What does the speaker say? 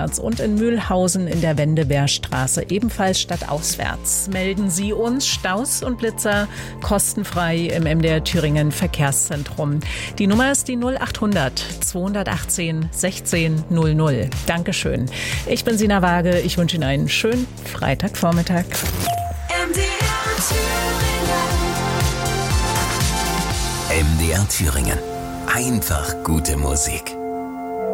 Stadtauswärts und in Mühlhausen in der Wendebergstraße, ebenfalls stadtauswärts. Melden Sie uns Staus und Blitzer kostenfrei im MDR Thüringen Verkehrszentrum. Die Nummer ist die 0800 218 16 00. Dankeschön. Ich bin Sina Waage. Ich wünsche Ihnen einen schönen Freitagvormittag. MDR Thüringen. Einfach gute Musik.